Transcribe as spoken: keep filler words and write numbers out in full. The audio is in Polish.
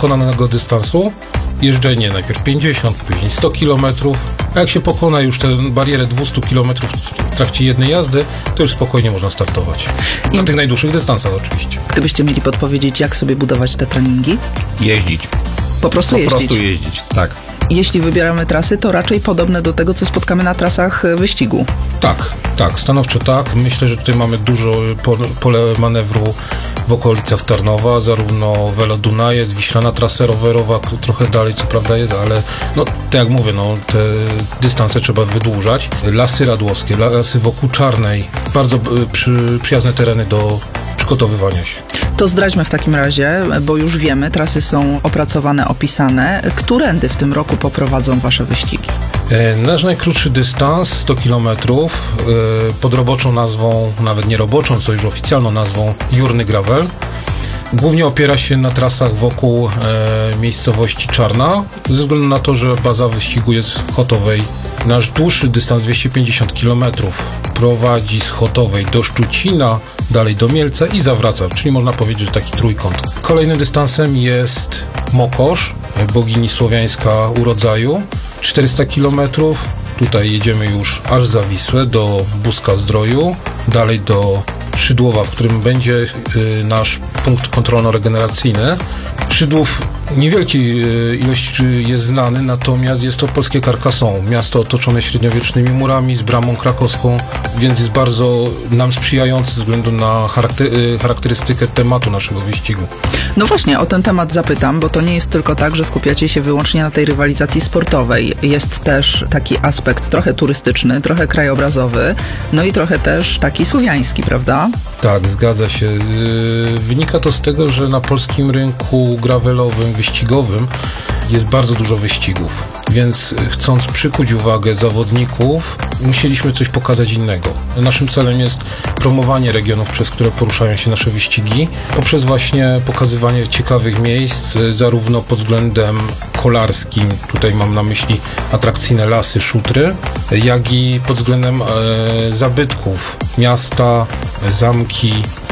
pokonanego dystansu, jeżdżenie najpierw pięćdziesiąt, później sto kilometrów, a jak się pokona już tę barierę dwieście kilometrów w trakcie jednej jazdy, to już spokojnie można startować. Na tych najdłuższych dystansach oczywiście. Gdybyście mieli podpowiedzieć, jak sobie budować te treningi? Jeździć. Po prostu Po jeździć. prostu jeździć, tak. Jeśli wybieramy trasy, to raczej podobne do tego, co spotkamy na trasach wyścigu. Tak, tak, stanowczo tak. Myślę, że tutaj mamy dużo pole manewru w okolicach Tarnowa, zarówno Velo Dunajec, Wiślana trasa rowerowa, trochę dalej co prawda jest, ale no tak jak mówię, no te dystanse trzeba wydłużać. Lasy Radłowskie, lasy wokół Czarnej, bardzo przy, przyjazne tereny do przygotowywania się. To zdradźmy w takim razie, bo już wiemy, trasy są opracowane, opisane. Którędy w tym roku poprowadzą wasze wyścigi? Nasz najkrótszy dystans, sto kilometrów, pod roboczą nazwą, nawet nie roboczą, co już oficjalną nazwą, Jurny Gravel. Głównie opiera się na trasach wokół e, miejscowości Czarna, ze względu na to, że baza wyścigu jest w Chotowej. Nasz dłuższy dystans, dwieście pięćdziesiąt kilometrów, prowadzi z Chotowej do Szczucina, dalej do Mielca i zawraca, czyli można powiedzieć, że taki trójkąt. Kolejnym dystansem jest Mokosz, bogini słowiańska urodzaju, czterysta kilometrów. Tutaj jedziemy już aż za Wisłę, do Buska Zdroju, dalej do Szydłowa, w którym będzie y, nasz punkt kontrolno-regeneracyjny. Szydłów niewielkiej y, ilości jest znany, natomiast jest to polskie Carcassonne, miasto otoczone średniowiecznymi murami z bramą krakowską, więc jest bardzo nam sprzyjający ze względu na charakter, y, charakterystykę tematu naszego wyścigu. No właśnie, o ten temat zapytam, bo to nie jest tylko tak, że skupiacie się wyłącznie na tej rywalizacji sportowej. Jest też taki aspekt trochę turystyczny, trochę krajobrazowy, no i trochę też taki słowiański, prawda? Tak, zgadza się. Yy, wynika to z tego, że na polskim rynku gravelowym, wyścigowym jest bardzo dużo wyścigów, więc chcąc przykuć uwagę zawodników, musieliśmy coś pokazać innego. Naszym celem jest promowanie regionów, przez które poruszają się nasze wyścigi, poprzez właśnie pokazywanie ciekawych miejsc, zarówno pod względem kolarskim, tutaj mam na myśli atrakcyjne lasy, szutry, jak i pod względem e, zabytków, miasta, zamki,